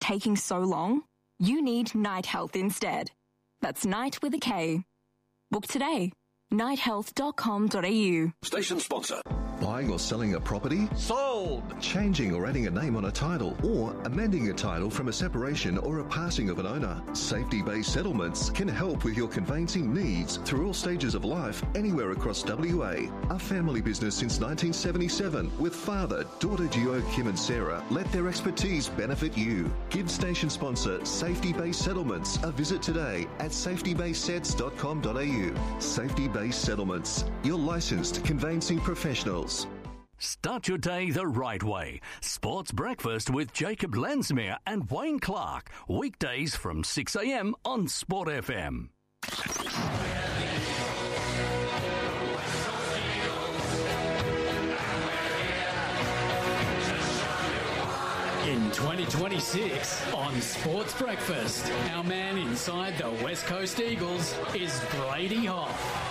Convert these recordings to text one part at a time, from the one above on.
taking so long? You need Night Health instead. That's Night with a K. Book today. nighthealth.com.au. Station sponsor. Buying or selling a property? Sold! Changing or adding a name on a title, or amending a title from a separation or a passing of an owner. Safety-based settlements can help with your conveyancing needs through all stages of life, anywhere across WA. A family business since 1977 with father, daughter duo Kim and Sarah. Let their expertise benefit you. Give station sponsor Safety-based Settlements a visit today at safetybasedsets.com.au. Safety-based Settlements, your licensed conveyancing professionals. Start your day the right way. Sports Breakfast with Jacob Lensmere and Wayne Clark. Weekdays from 6 a.m. on Sport FM. In 2026 on Sports Breakfast, our man inside the West Coast Eagles is Brady Hough.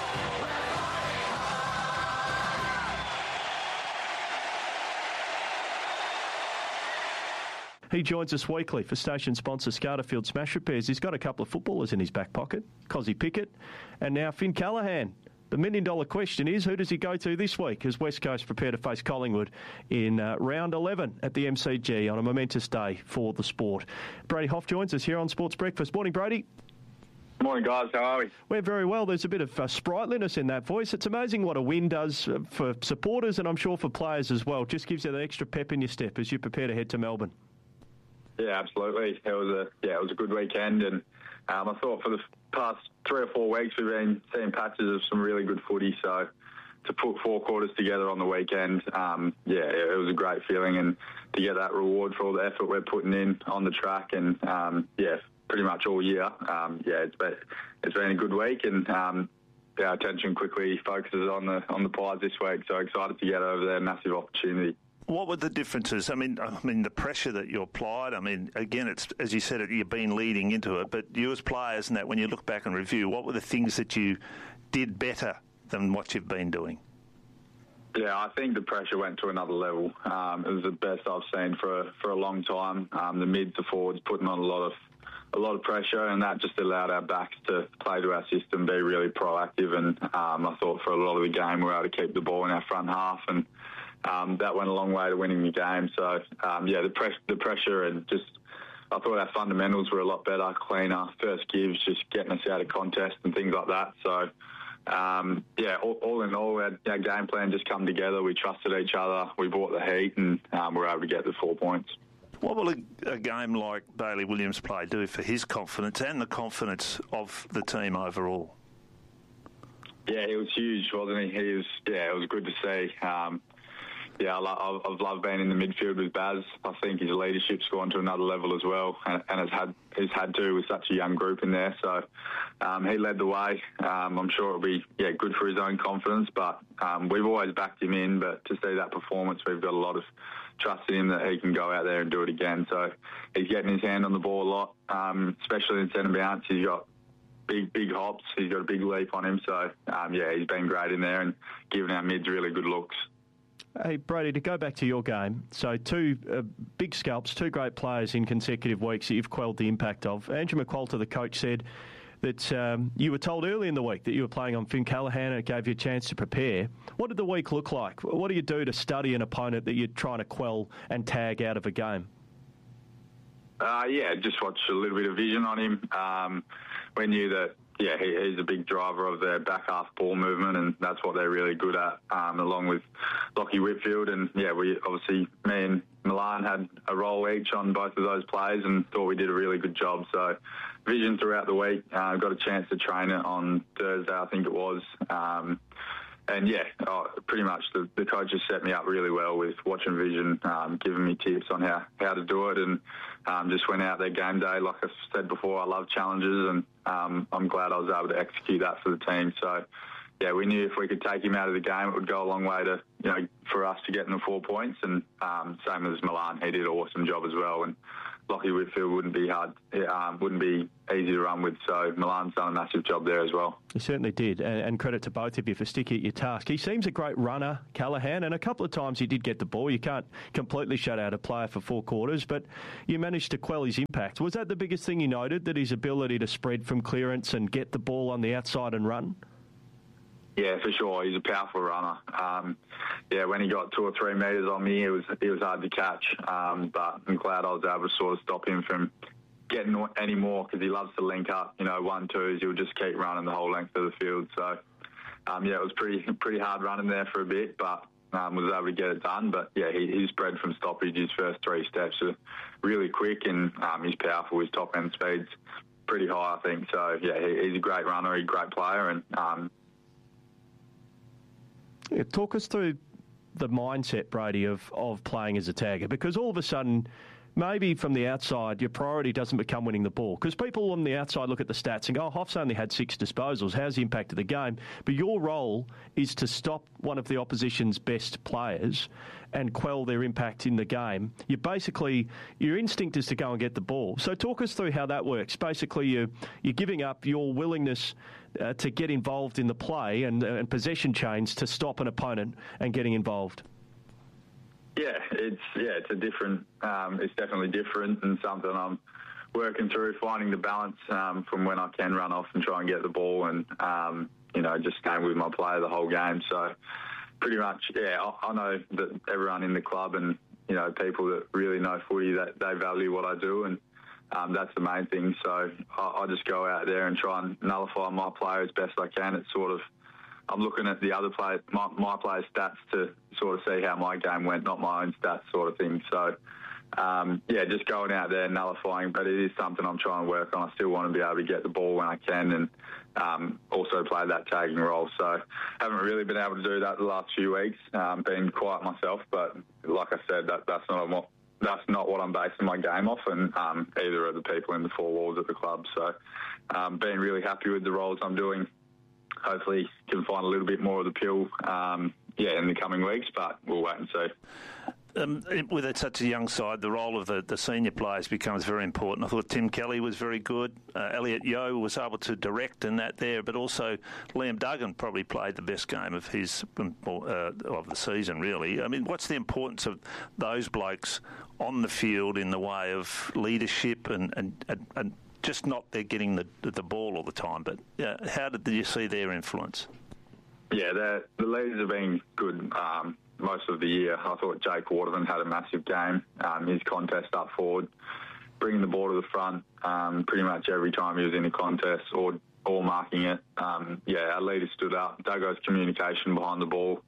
He joins us weekly for station sponsor Scardfield Smash Repairs. He's got a couple of footballers in his back pocket, Cozzy Pickett and now Finn Callaghan. The million-dollar question is, who does he go to this week as West Coast prepare to face Collingwood in round 11 at the MCG on a momentous day for the sport? Brady Hough joins us here on Sports Breakfast. Morning, Brady. Morning, guys. How are we? We're very well. There's a bit of sprightliness in that voice. It's amazing what a win does for supporters and I'm sure for players as well. Just gives you the extra pep in your step as you prepare to head to Melbourne. Yeah, absolutely. It was a good weekend, and I thought for the past 3 or 4 weeks we've been seeing patches of some really good footy. So to put 4 quarters together on the weekend, it was a great feeling, and to get that reward for all the effort we're putting in on the track, and pretty much all year. It's been a good week, and our attention quickly focuses on the Pies this week. So excited to get over there, massive opportunity. What were the differences? I mean, the pressure that you applied. I mean, again, it's as you said, you've been leading into it. But you as players, and that when you look back and review, what were the things that you did better than what you've been doing? Yeah, I think the pressure went to another level. It was the best I've seen for a long time. The mids, the forwards putting on a lot of pressure, and that just allowed our backs to play to our system, be really proactive. And I thought for a lot of the game we were able to keep the ball in our front half, and that went a long way to winning the game. So, the pressure and just I thought our fundamentals were a lot better, cleaner, first gives, just getting us out of contest and things like that. So, all in all, our game plan just come together. We trusted each other. We brought the heat, and we were able to get the 4 points. What will a game like Bailey Williams' play do for his confidence and the confidence of the team overall? Yeah, he was huge, wasn't he? It was good to see. I've loved being in the midfield with Baz. I think his leadership's gone to another level as well, and has had to with such a young group in there. So he led the way. I'm sure it'll be good for his own confidence, but we've always backed him in. But to see that performance, we've got a lot of trust in him that he can go out there and do it again. So he's getting his hand on the ball a lot, especially in centre bounce. He's got big hops. He's got a big leap on him. So he's been great in there and giving our mids really good looks. Hey, Brady, to go back to your game, so 2 big scalps, 2 great players in consecutive weeks that you've quelled the impact of. Andrew McQualter, the coach, said that you were told early in the week that you were playing on Finn Callaghan and it gave you a chance to prepare. What did the week look like? What do you do to study an opponent that you're trying to quell and tag out of a game? Just watch a little bit of vision on him. We knew that he's a big driver of their back half ball movement, and that's what they're really good at, along with Lockie Whitfield. And me and Milan had a role each on both of those players and thought we did a really good job. So vision throughout the week. Got a chance to train it on Thursday, I think it was. Pretty much the coaches set me up really well with watching vision, giving me tips on how to do it, and just went out there game day. Like I said before, I love challenges, and I'm glad I was able to execute that for the team. So, we knew if we could take him out of the game, it would go a long way to, for us to get in the 4 points. And same as Milan, he did an awesome job as well. And Lockie Whitfield wouldn't be easy to run with. So Milan's done a massive job there as well. He certainly did, and credit to both of you for sticking at your task. He seems a great runner, Callaghan, and a couple of times he did get the ball. You can't completely shut out a player for 4 quarters, but you managed to quell his impact. Was that the biggest thing you noted, that his ability to spread from clearance and get the ball on the outside and run? Yeah, for sure. He's a powerful runner. When he got 2 or 3 metres on me, it was hard to catch. But I'm glad I was able to sort of stop him from getting any more, because he loves to link up. 1-2s, he'll just keep running the whole length of the field. So, it was pretty hard running there for a bit, but was able to get it done. But yeah, he spread from stoppage. His first 3 steps are really quick, and he's powerful. His top end speed's pretty high, I think. So yeah, he's a great runner, he's a great player, and. Talk us through the mindset, Brady, of playing as a tagger, because all of a sudden, maybe from the outside, your priority doesn't become winning the ball, because people on the outside look at the stats and go, oh, Hoff's only had 6 disposals. How's the impact of the game? But your role is to stop one of the opposition's best players and quell their impact in the game. Your instinct is to go and get the ball. So talk us through how that works. Basically, you're giving up your willingness to get involved in the play and possession chains to stop an opponent and getting involved. It's a different. It's definitely different, and something I'm working through, finding the balance from when I can run off and try and get the ball, and just staying with my player the whole game. So pretty much, I know that everyone in the club and people that really know footy, that they value what I do, and that's the main thing. So I just go out there and try and nullify my player as best I can. It's sort of, I'm looking at the other player, my player's stats to sort of see how my game went, not my own stats sort of thing. So, just going out there and nullifying, but it is something I'm trying to work on. I still want to be able to get the ball when I can, and also play that tagging role. So I haven't really been able to do that the last few weeks, being quiet myself. But like I said, that's not what I'm basing my game off, and either of the people in the 4 walls at the club. So being really happy with the roles I'm doing. Hopefully can find a little bit more of the pill, in the coming weeks, but we'll wait and see. With such a young side, the role of the senior players becomes very important. I thought Tim Kelly was very good. Elliot Yeo was able to direct in that there, but also Liam Duggan probably played the best game of of the season, really. I mean, what's the importance of those blokes on the field in the way of leadership and just not they're getting the ball all the time, but how did you see their influence? Yeah, the leaders have been good most of the year. I thought Jake Waterman had a massive game. His contest up forward, bringing the ball to the front pretty much every time he was in a contest or marking it. Our leaders stood up. Duggo's communication behind the ball.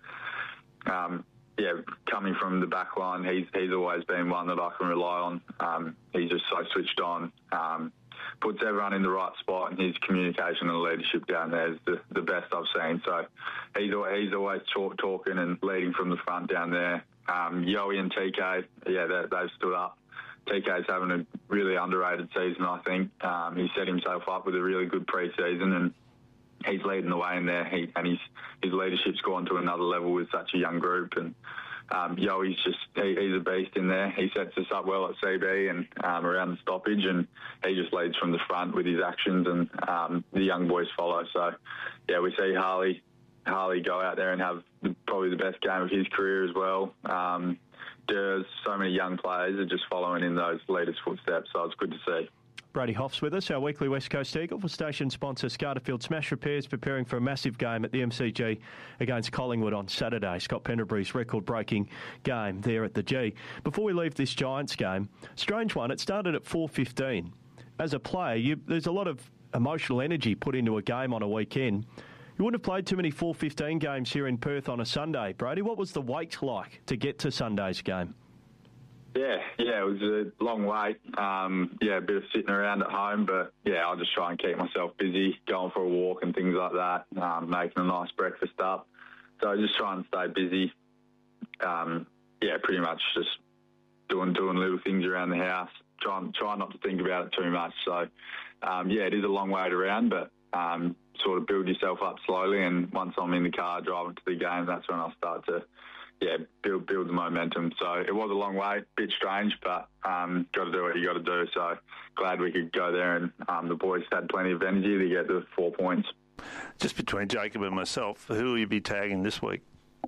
Coming from the back line, he's always been one that I can rely on. He's just so switched on. Puts everyone in the right spot, and his communication and leadership down there is the best I've seen. So he's always talking and leading from the front down there. Yowie and TK, they've stood up. TK's having a really underrated season, I think. He set himself up with a really good pre-season, and he's leading the way in there. His leadership's gone to another level with such a young group, and Yoey's he's a beast in there. He sets us up well at CB and around the stoppage, and he just leads from the front with his actions, and the young boys follow. So, we see Harley go out there and have probably the best game of his career as well. There's so many young players are just following in those leaders' footsteps, so it's good to see. Brady Hoff's with us, our weekly West Coast Eagle, for station sponsor Scarterfield Smash Repairs, preparing for a massive game at the MCG against Collingwood on Saturday. Scott Pendlebury's record-breaking game there at the G. Before we leave this Giants game, strange one, it started at 4:15. As a player, there's a lot of emotional energy put into a game on a weekend. You wouldn't have played too many 4:15 games here in Perth on a Sunday. Brady, what was the wait like to get to Sunday's game? Yeah, it was a long wait. A bit of sitting around at home, but I'll just try and keep myself busy, going for a walk and things like that, making a nice breakfast up. So just try and stay busy. Pretty much just doing little things around the house. Try not to think about it too much. So, it is a long wait around, but sort of build yourself up slowly. And once I'm in the car driving to the game, that's when I start to build the momentum. So it was a long way, bit strange, but got to do what you got to do. So glad we could go there, and the boys had plenty of energy to get the 4 points. Just between Jacob and myself, who will you be tagging this week?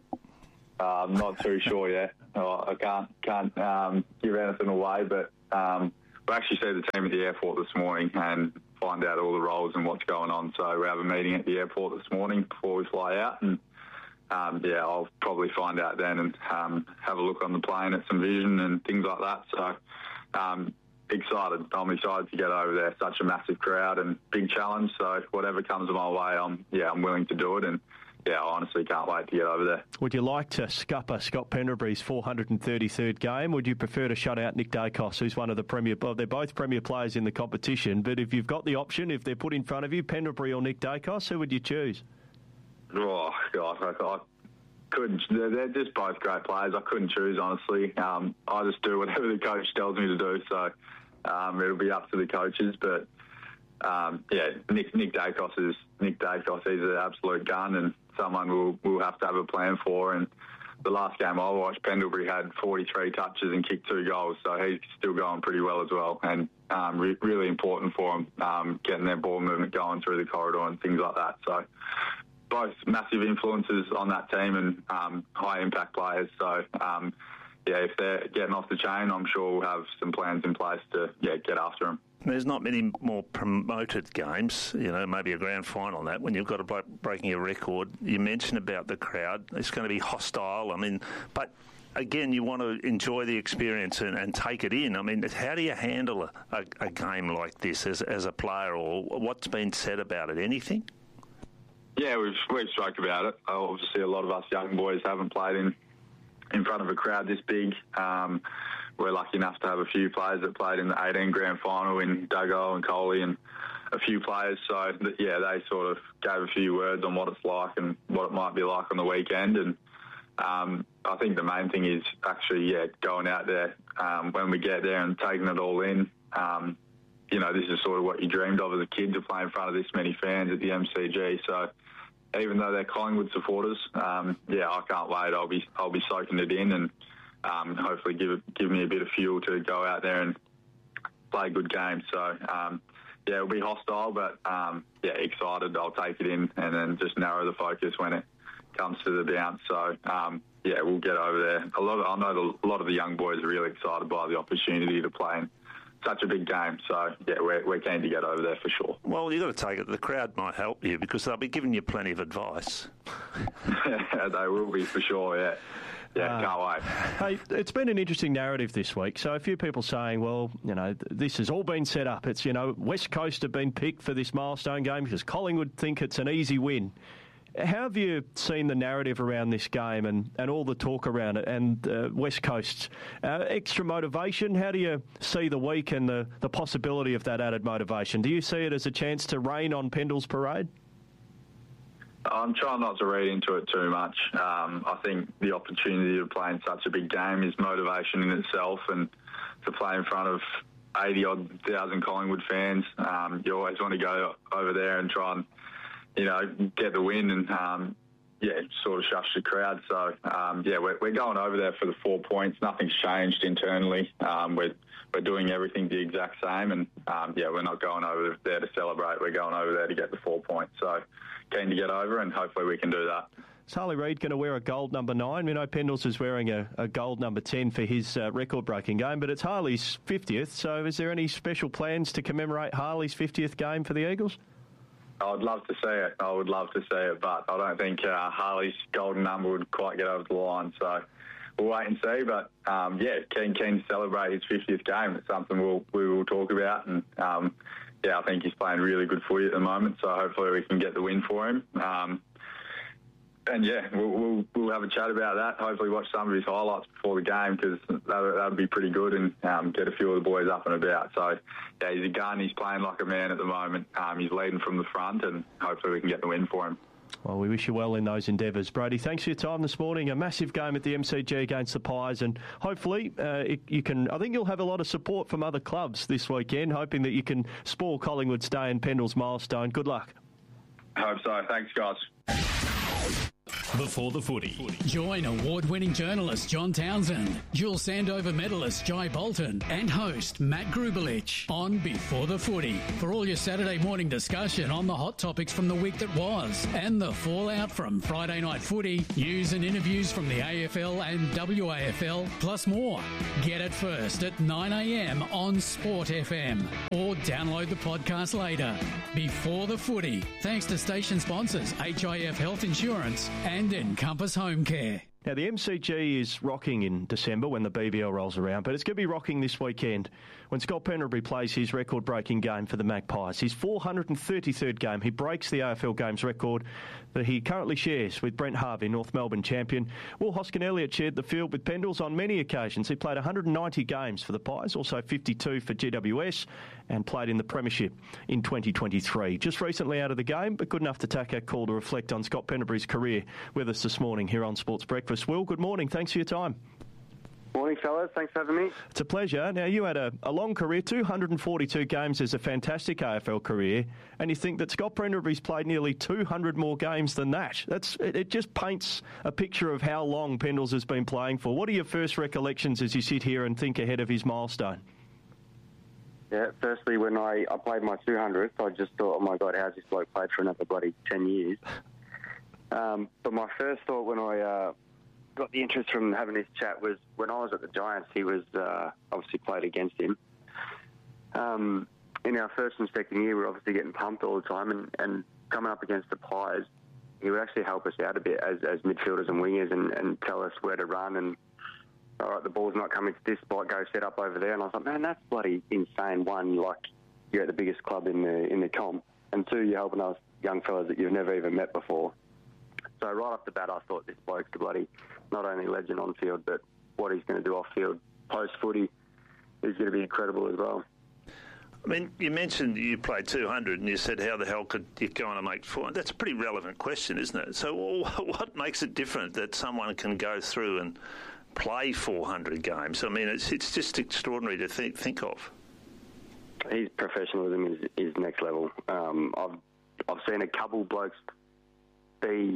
I'm not too sure yet. I can't give anything away, but we actually see the team at the airport this morning and find out all the roles and what's going on. So we have a meeting at the airport this morning before we fly out, and I'll probably find out then and have a look on the plane at some vision and things like that. So excited. I'm excited to get over there. Such a massive crowd and big challenge. So whatever comes my way, I'm willing to do it. And I honestly can't wait to get over there. Would you like to scupper Scott Pendlebury's 433rd game? Would you prefer to shut out Nick Dacos, who's one of the premier... Well, they're both premier players in the competition, but if you've got the option, if they're put in front of you, Pendlebury or Nick Dacos, who would you choose? Oh, God, I couldn't... They're just both great players. I couldn't choose, honestly. I just do whatever the coach tells me to do, so it'll be up to the coaches, but... Nick Dacos is Nick Dacos. He's an absolute gun and someone we'll have to have a plan for. And the last game I watched, Pendlebury had 43 touches and kicked 2 goals, so he's still going pretty well as well. And really important for him, getting their ball movement going through the corridor and things like that. So both massive influences on that team and high impact players. So if they're getting off the chain, I'm sure we'll have some plans in place to get after them. There's not many more promoted games, maybe a grand final on that, when you've got a bloke breaking a record. You mentioned about the crowd. It's going to be hostile. But again, you want to enjoy the experience and take it in. How do you handle a game like this as a player, or what's been said about it? Anything? Yeah, we've spoke about it. Obviously, a lot of us young boys haven't played in front of a crowd this big. We're lucky enough to have a few players that played in the 18 grand final in Duggo and Coley and a few players. So, they sort of gave a few words on what it's like and what it might be like on the weekend. And I think the main thing is actually, going out there when we get there and taking it all in. This is sort of what you dreamed of as a kid, to play in front of this many fans at the MCG. So even though they're Collingwood supporters, I can't wait. I'll be soaking it in and hopefully give me a bit of fuel to go out there and play a good game. So, it'll be hostile, but, excited. I'll take it in and then just narrow the focus when it comes to the bounce. So, we'll get over there. I know a lot of the young boys are really excited by the opportunity to play in such a big game. So, we're keen to get over there for sure. Well, you've got to take it. The crowd might help you because they'll be giving you plenty of advice. They will be for sure, yeah. Yeah, can't wait. Hey, it's been an interesting narrative this week. So a few people saying, well, this has all been set up. It's, West Coast have been picked for this milestone game because Collingwood think it's an easy win. How have you seen the narrative around this game and all the talk around it and West Coast's extra motivation? How do you see the week and the possibility of that added motivation? Do you see it as a chance to rain on Pendle's parade? I'm trying not to read into it too much. I think the opportunity to play in such a big game is motivation in itself, and to play in front of 80-odd thousand Collingwood fans, you always want to go over there and try and, get the win and, sort of shush the crowd. So, we're going over there for the 4 points. Nothing's changed internally. We're doing everything the exact same, and, we're not going over there to celebrate. We're going over there to get the 4 points. So, keen to get over, and hopefully we can do that. Is Harley Reid going to wear a gold number 9? We know Pendles is wearing a gold number 10 for his record-breaking game, but it's Harley's 50th, so is there any special plans to commemorate Harley's 50th game for the Eagles? I'd love to see it. I would love to see it, but I don't think Harley's golden number would quite get over the line, so we'll wait and see. But, keen to celebrate his 50th game. It's something we will talk about, and I think he's playing really good footy at the moment, so hopefully we can get the win for him. We'll have a chat about that. Hopefully watch some of his highlights before the game, because that would be pretty good, and get a few of the boys up and about. So, he's a gun. He's playing like a man at the moment. He's leading from the front, and hopefully we can get the win for him. Well, we wish you well in those endeavours. Brady, thanks for your time this morning. A massive game at the MCG against the Pies, and hopefully you can... I think you'll have a lot of support from other clubs this weekend, hoping that you can spoil Collingwood's day and Pendle's milestone. Good luck. I hope so. Thanks, guys. Before the Footy. Join award-winning journalist John Townsend, dual Sandover medalist Jai Bolton, and host Matt Grubelich on Before the Footy for all your Saturday morning discussion on the hot topics from the week that was and the fallout from Friday night footy, news and interviews from the AFL and WAFL, plus more. Get it first at 9 a.m. on Sport FM or download the podcast later. Before the Footy, thanks to station sponsors HIF Health Insurance and Encompass Home Care. Now, the MCG is rocking in December when the BBL rolls around, but it's going to be rocking this weekend when Scott Pendlebury plays his record-breaking game for the Magpies. His 433rd game. He breaks the AFL Games record that he currently shares with Brent Harvey, North Melbourne champion. Will Hoskin-Elliott shared the field with Pendles on many occasions. He played 190 games for the Pies, also 52 for GWS, and played in the Premiership in 2023. Just recently out of the game, but good enough to take our call to reflect on Scott Pendlebury's career with us this morning here on Sports Breakfast. Will, good morning. Thanks for your time. Morning, fellas. Thanks for having me. It's a pleasure. Now, you had a long career, 242 games is a fantastic AFL career, and you think that Scott Pendlebury's played nearly 200 more games than that. It just paints a picture of how long Pendles has been playing for. What are your first recollections as you sit here and think ahead of his milestone? Yeah, firstly, when I played my 200th, I just thought, oh my God, how's this bloke played for another bloody 10 years? But my first thought when I got the interest from having this chat was when I was at the Giants, he was obviously played against him. In our first and second year, we were obviously getting pumped all the time, and coming up against the Pies, he would actually help us out a bit as midfielders and wingers and tell us where to run and, all right, the ball's not coming to this spot, go set up over there. And I was like, man, that's bloody insane. One, like, you're at the biggest club in the comp, and two, you're helping us young fellas that you've never even met before. So right off the bat, I thought this bloke's a bloody not only legend on field, but what he's going to do off field post-footy is going to be incredible as well. I mean, you mentioned you played 200 and you said how the hell could you go on and make 400? That's a pretty relevant question, isn't it? So what makes it different that someone can go through and play 400 games? I mean, it's just extraordinary to think of. His professionalism is next level. I've seen a couple blokes be,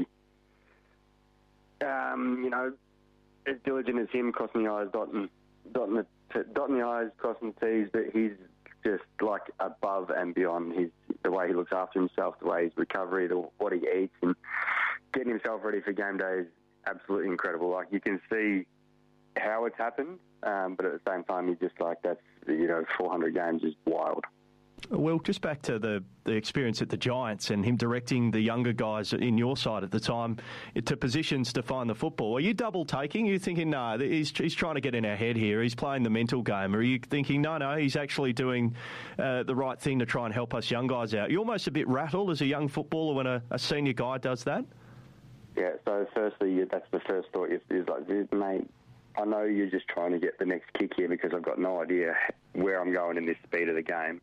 as diligent as him, crossing the I's, dotting the I's, crossing the T's, but he's just like above and beyond. The way he looks after himself, the way his recovery, what he eats, and getting himself ready for game day is absolutely incredible. Like, you can see how it's happened, but at the same time, you're just like, 400 games is wild. Well, just back to the experience at the Giants and him directing the younger guys in your side at the time to positions to find the football. Are you double taking? Are you thinking, no, he's trying to get in our head here, he's playing the mental game? Or are you thinking, no, he's actually doing the right thing to try and help us young guys out? You're almost a bit rattled as a young footballer when a senior guy does that? Yeah, so firstly, that's the first thought is like, mate, I know you're just trying to get the next kick here because I've got no idea where I'm going in this speed of the game.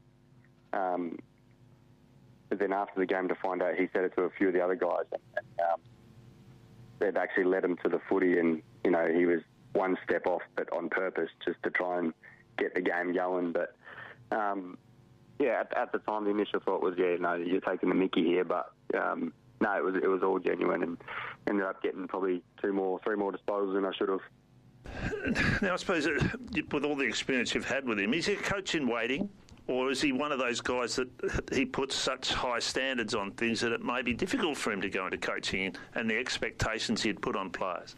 But then after the game, to find out, he said it to a few of the other guys, and they've actually led him to the footy, and he was one step off, but on purpose, just to try and get the game going. But at the time, the initial thought was, you're taking the mickey here, but no, it was all genuine, and ended up getting probably 3 more disposals than I should have. Now, I suppose with all the experience you've had with him, is he a coach in waiting? Or is he one of those guys that he puts such high standards on things that it may be difficult for him to go into coaching and the expectations he'd put on players?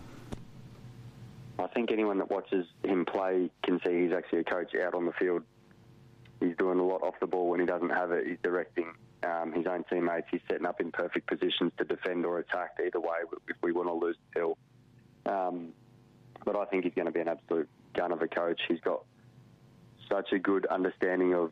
I think anyone that watches him play can see he's actually a coach out on the field. He's doing a lot off the ball when he doesn't have it. He's directing his own teammates. He's setting up in perfect positions to defend or attack either way if we want to lose the hill. But I think he's going to be an absolute gun of a coach. He's got such a good understanding of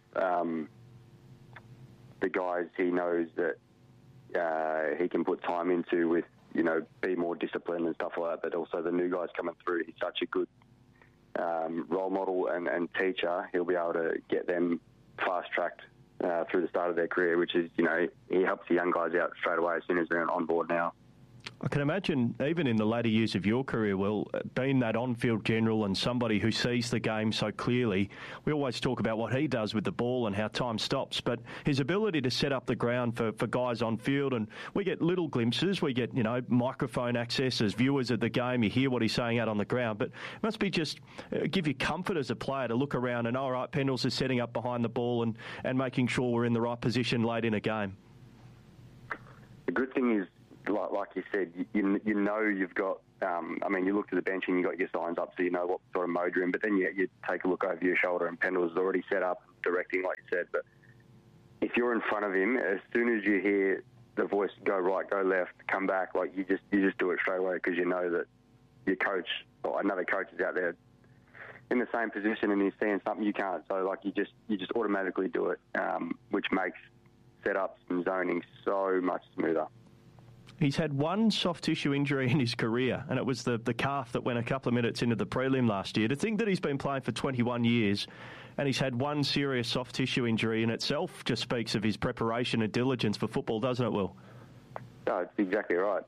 the guys he knows that he can put time into with, be more disciplined and stuff like that, but also the new guys coming through. He's such a good role model and teacher. He'll be able to get them fast-tracked through the start of their career, which is, he helps the young guys out straight away as soon as they're on board now. I can imagine, even in the later years of your career, Will, being that on-field general and somebody who sees the game so clearly, we always talk about what he does with the ball and how time stops, but his ability to set up the ground for guys on field, and we get little glimpses, we get, microphone access as viewers of the game, you hear what he's saying out on the ground, but it must be just give you comfort as a player to look around and, all right, Pendles is setting up behind the ball and making sure we're in the right position late in a game. The good thing is, like you said, you know you've got, you look to the bench and you got your signs up so you know what sort of mode you're in, but then you take a look over your shoulder and Pendles is already set up, directing like you said. But if you're in front of him, as soon as you hear the voice go right, go left, come back, like you just do it straight away because you know that your coach or another coach is out there in the same position and he's seeing something you can't. So like you just automatically do it, which makes setups and zoning so much smoother. He's had one soft tissue injury in his career, and it was the calf that went a couple of minutes into the prelim last year. To think that he's been playing for 21 years and he's had one serious soft tissue injury in itself just speaks of his preparation and diligence for football, doesn't it, Will? No, it's exactly right.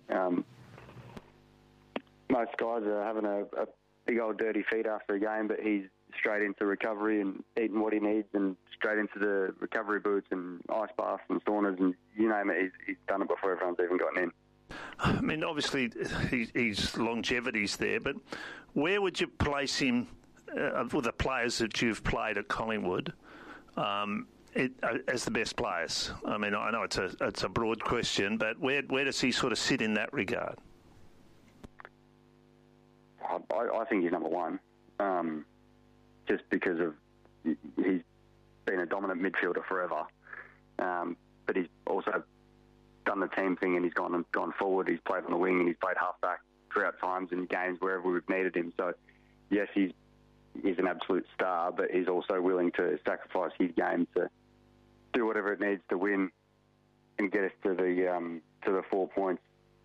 Most guys are having a big old dirty feet after a game, but he's straight into recovery and eating what he needs and straight into the recovery boots and ice baths and saunas and you name it, he's done it before everyone's even gotten in. I mean, obviously, his longevity's there, but where would you place him with the players that you've played at Collingwood as the best players? I mean, I know it's a broad question, but where does he sort of sit in that regard? I think he's number one, just because of he's been a dominant midfielder forever, but he's also done the team thing and he's gone forward. He's played on the wing and he's played halfback throughout times in games wherever we've needed him. So, yes, he's an absolute star, but he's also willing to sacrifice his game to do whatever it needs to win and get us to the 4 points.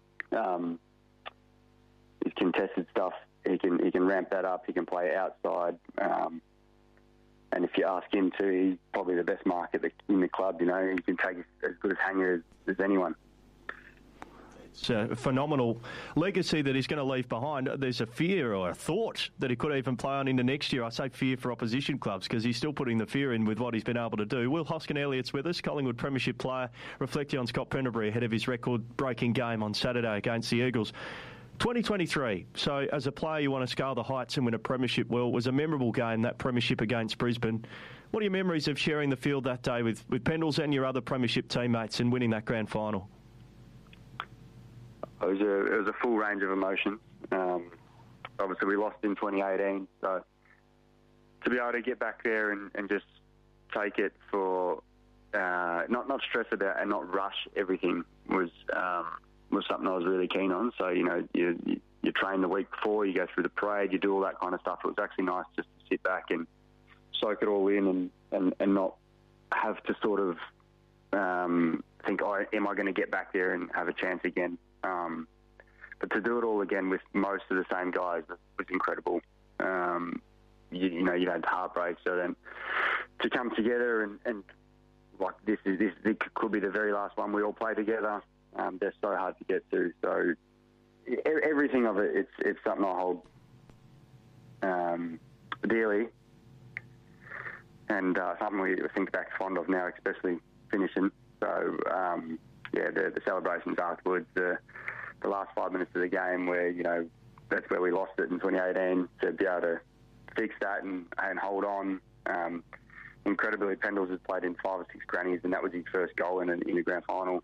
His contested stuff, he can ramp that up. He can play outside. And if you ask him to, he's probably the best mark in the club. He can take as good a hanger as anyone. It's a phenomenal legacy that he's going to leave behind. There's a fear or a thought that he could even play on into next year. I say fear for opposition clubs because he's still putting the fear in with what he's been able to do. Will Hoskin-Elliott's with us, Collingwood Premiership player, reflecting on Scott Pendlebury ahead of his record-breaking game on Saturday against the Eagles. 2023, so as a player you want to scale the heights and win a premiership. Well, it was a memorable game, that premiership against Brisbane. What are your memories of sharing the field that day with Pendles and your other premiership teammates and winning that grand final? It was a full range of emotions. Obviously we lost in 2018, so to be able to get back there and just take it for not stress about and not rush everything was something I was really keen on. So, you train the week before, you go through the parade, you do all that kind of stuff. It was actually nice just to sit back and soak it all in and not have to sort of think, am I going to get back there and have a chance again? But to do it all again with most of the same guys was incredible. You had heartbreak, so then to come together and like this could be the very last one we all play together. They're so hard to get to. So everything of it, it's something I hold dearly, and something we think back fond of now, especially finishing. So the celebrations afterwards, the last 5 minutes of the game, where that's where we lost it in 2018. To be able to fix that and hold on. Incredibly, Pendles has played in 5 or 6 grannies, and that was his first goal in a grand final.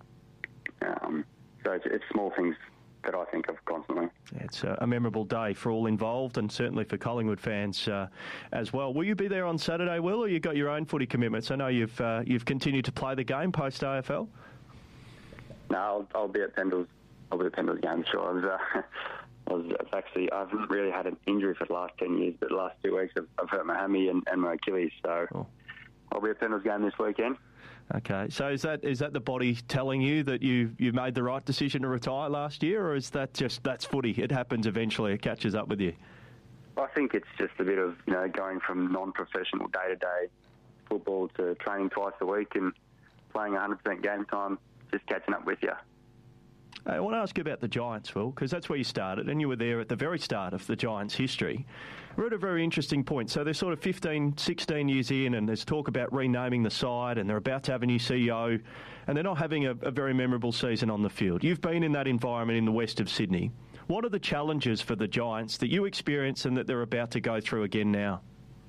So it's small things that I think of constantly. It's a memorable day for all involved and certainly for Collingwood fans as well. Will you be there on Saturday, Will, or you got your own footy commitments? I know you've continued to play the game post AFL. No, I'll be at Pendles. I'll be at Pendles game, sure. I haven't really had an injury for the last 10 years, but the last 2 weeks I've hurt my hammy and my Achilles, so I'll be at Pendles game this weekend. Okay, so is that the body telling you that you made the right decision to retire last year, or is that that's footy? It happens eventually. It catches up with you. I think it's just a bit of going from non-professional day-to-day football to training twice a week and playing 100% game time, just catching up with you. I want to ask you about the Giants, Will, because that's where you started, and you were there at the very start of the Giants' history. We're at a very interesting point. So they're sort of 15, 16 years in, and there's talk about renaming the side, and they're about to have a new CEO, and they're not having a very memorable season on the field. You've been in that environment in the west of Sydney. What are the challenges for the Giants that you experience and that they're about to go through again now?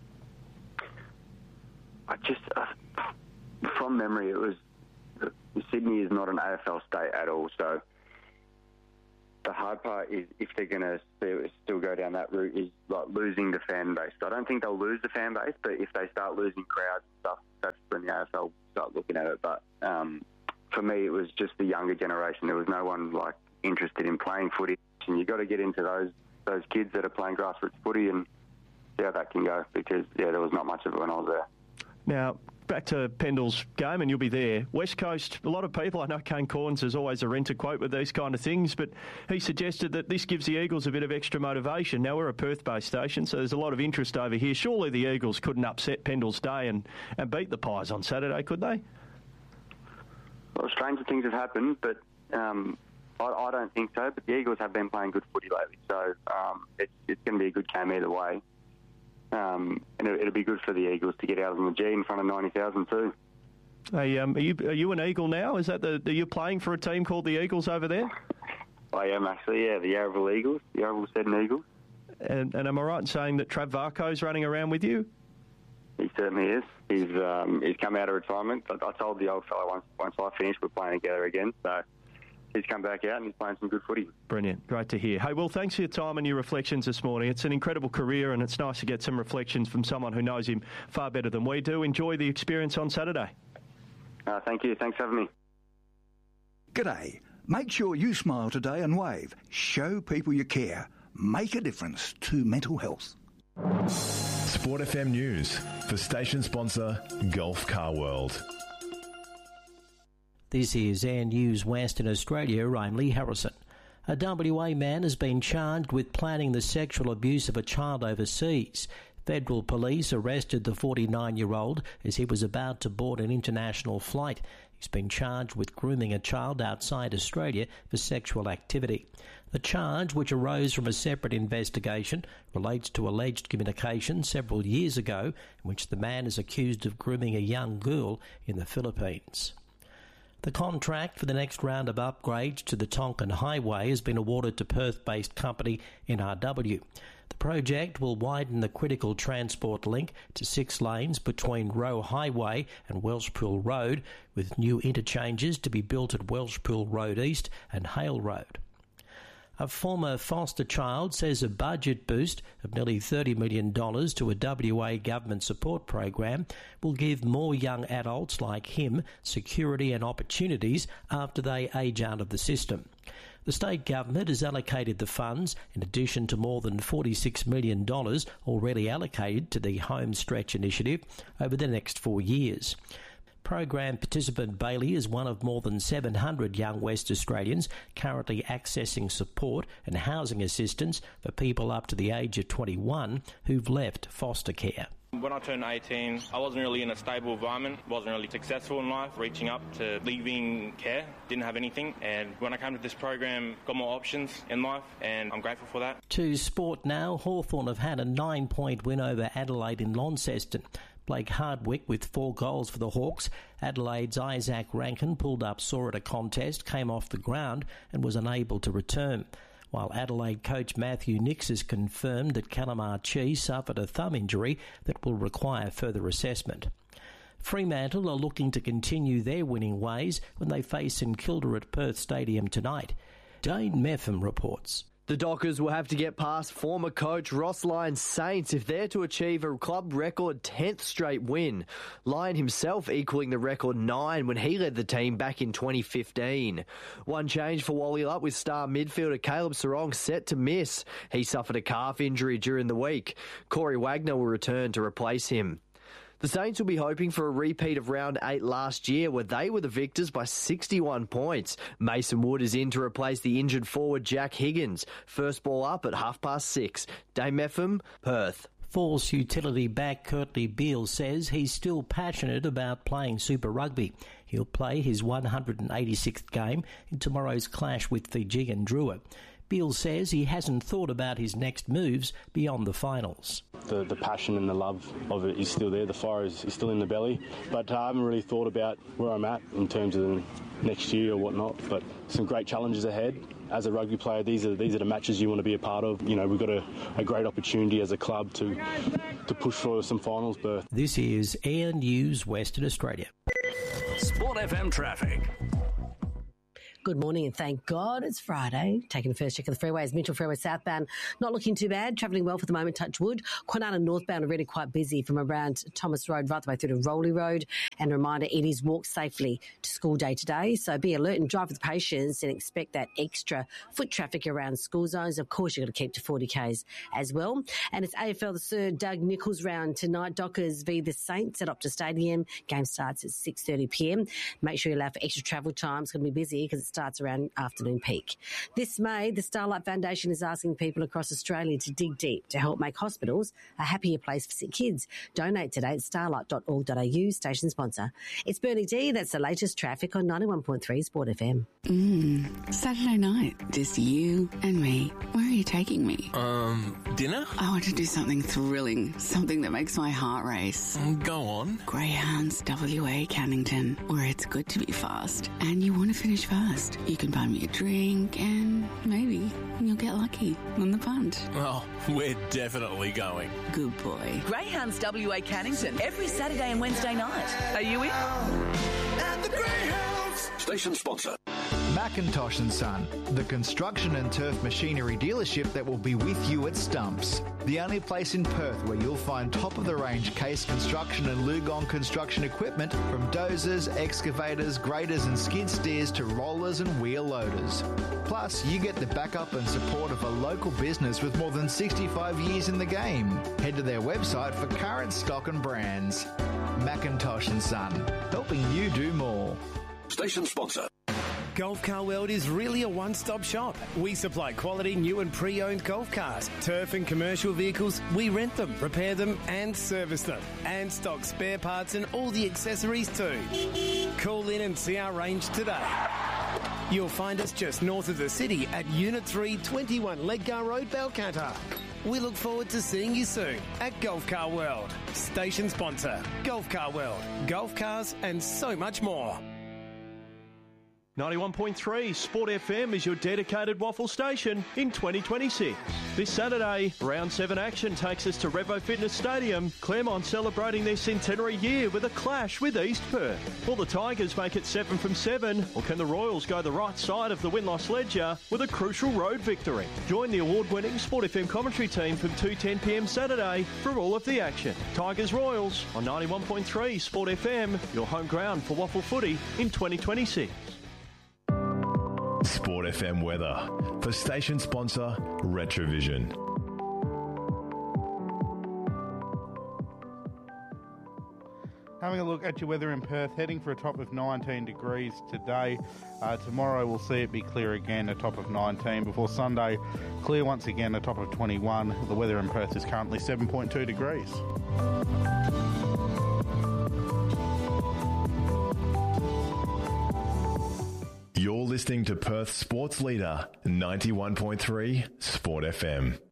From memory, it was Sydney is not an AFL state at all, so the hard part is if they're going to still go down that route is like losing the fan base. I don't think they'll lose the fan base, but if they start losing crowds and stuff, that's when the AFL will start looking at it. But for me, it was just the younger generation. There was no one like interested in playing footy, and you've got to get into those kids that are playing grassroots footy and see how that can go, because there was not much of it when I was there. Now, back to Pendle's game, and you'll be there. West Coast, a lot of people, I know Kane Corns is always a renter quote with these kind of things, but he suggested that this gives the Eagles a bit of extra motivation. Now, we're a Perth-based station, so there's a lot of interest over here. Surely the Eagles couldn't upset Pendle's day and beat the Pies on Saturday, could they? Well, stranger things have happened, but I don't think so. But the Eagles have been playing good footy lately, so it's going to be a good game either way. And it'll be good for the Eagles to get out on the G in front of 90,000 too. Hey, are you an Eagle now? Is that are you playing for a team called the Eagles over there? I am actually, yeah, the Yarraville Eagles, the Yarraville Seddon Eagles. And am I right in saying that Trav Varco's running around with you? He certainly is. He's come out of retirement. I told the old fellow once I finished, we're playing together again. So he's come back out and he's playing some good footy. Brilliant. Great to hear. Hey, Will, thanks for your time and your reflections this morning. It's an incredible career and it's nice to get some reflections from someone who knows him far better than we do. Enjoy the experience on Saturday. Thank you. Thanks for having me. G'day. Make sure you smile today and wave. Show people you care. Make a difference to mental health. Sport FM News for station sponsor Gulf Car World. This is Air News Western Australia. I'm Lee Harrison. A WA man has been charged with planning the sexual abuse of a child overseas. Federal police arrested the 49-year-old as he was about to board an international flight. He's been charged with grooming a child outside Australia for sexual activity. The charge, which arose from a separate investigation, relates to alleged communication several years ago in which the man is accused of grooming a young girl in the Philippines. The contract for the next round of upgrades to the Tonkin Highway has been awarded to Perth-based company NRW. The project will widen the critical transport link to 6 lanes between Roe Highway and Welshpool Road, with new interchanges to be built at Welshpool Road East and Hale Road. A former foster child says a budget boost of nearly $30 million to a WA government support program will give more young adults like him security and opportunities after they age out of the system. The state government has allocated the funds in addition to more than $46 million already allocated to the Home Stretch initiative over the next 4 years. Program participant Bailey is one of more than 700 young West Australians currently accessing support and housing assistance for people up to the age of 21 who've left foster care. When I turned 18, I wasn't really in a stable environment, wasn't really successful in life, reaching up to leaving care, didn't have anything. And when I came to this program, got more options in life, and I'm grateful for that. To sport now, Hawthorn have had a 9-point win over Adelaide in Launceston. Blake Hardwick with 4 goals for the Hawks. Adelaide's Isaac Rankin pulled up sore at a contest, came off the ground and was unable to return. While Adelaide coach Matthew Nix has confirmed that Calamar Chi suffered a thumb injury that will require further assessment. Fremantle are looking to continue their winning ways when they face St Kilda at Perth Stadium tonight. Dane Meffam reports. The Dockers will have to get past former coach Ross Lyon's Saints if they're to achieve a club record 10th straight win. Lyon himself equalling the record 9 when he led the team back in 2015. One change for Wally Lutt with star midfielder Caleb Serong set to miss. He suffered a calf injury during the week. Corey Wagner will return to replace him. The Saints will be hoping for a repeat of round 8 last year where they were the victors by 61 points. Mason Wood is in to replace the injured forward Jack Higgins. First ball up at 6:30. Dame Meffam, Perth. Force utility back Kurtley Beale says he's still passionate about playing Super Rugby. He'll play his 186th game in tomorrow's clash with Fijian Drua. Beale says he hasn't thought about his next moves beyond the finals. The passion and the love of it is still there. The fire is still in the belly. But I haven't really thought about where I'm at in terms of the next year or whatnot. But some great challenges ahead. As a rugby player, these are the matches you want to be a part of. You know, we've got a great opportunity as a club to push for some finals berth. This is Air News Western Australia. Sport FM traffic. Good morning and thank God it's Friday. Taking the first check of the freeways, Mitchell Freeway southbound, not looking too bad. Travelling well for the moment, touch wood. Kwinana northbound already quite busy from around Thomas Road right the way through to Rowley Road. And a reminder, it is walk safely to school day today. So be alert and drive with patience and expect that extra foot traffic around school zones. Of course, you've got to keep to 40Ks as well. And it's AFL the Sir Doug Nicholls round tonight. Dockers v the Saints at Optus Stadium. Game starts at 6:30pm. Make sure you allow for extra travel time. It's going to be busy because it's starts around afternoon peak. This May, the Starlight Foundation is asking people across Australia to dig deep to help make hospitals a happier place for sick kids. Donate today at starlight.org.au, station sponsor. It's Bernie D. That's the latest traffic on 91.3 Sport FM. Saturday night, just you and me. Where are you taking me? Dinner? I want to do something thrilling, something that makes my heart race. Go on. Greyhounds WA Cannington, where it's good to be fast and you want to finish first. You can buy me a drink and maybe you'll get lucky on the punt. Oh, we're definitely going. Good boy. Greyhounds WA Cannington every Saturday and Wednesday night. Are you in? At the Greyhounds. Station sponsor. Macintosh & Son, the construction and turf machinery dealership that will be with you at Stumps. The only place in Perth where you'll find top-of-the-range Case Construction and Lugong construction equipment from dozers, excavators, graders and skid steers to rollers and wheel loaders. Plus, you get the backup and support of a local business with more than 65 years in the game. Head to their website for current stock and brands. Macintosh & Son, helping you do more. Station sponsor. Golf Car World is really a one-stop shop. We supply quality new and pre-owned golf cars, turf and commercial vehicles. We rent them, repair them and service them. And stock spare parts and all the accessories too. Call in and see our range today. You'll find us just north of the city at Unit 3, 21 Ledgar Road, Balcatta. We look forward to seeing you soon at Golf Car World. Station sponsor, Golf Car World. Golf cars and so much more. 91.3 Sport FM is your dedicated waffle station in 2026. This Saturday, Round 7 action takes us to Revo Fitness Stadium. Claremont celebrating their centenary year with a clash with East Perth. Will the Tigers make it 7 from 7, or can the Royals go the right side of the win-loss ledger with a crucial road victory? Join the award-winning Sport FM commentary team from 2:10pm Saturday for all of the action. Tigers Royals on 91.3 Sport FM, your home ground for waffle footy in 2026. Sport FM weather for station sponsor Retrovision. Having a look at your weather in Perth, heading for a top of 19 degrees today. Tomorrow we'll see it be clear again, a top of 19. Before Sunday, clear once again, a top of 21. The weather in Perth is currently 7.2 degrees. You're listening to Perth Sports Leader 91.3 Sport FM.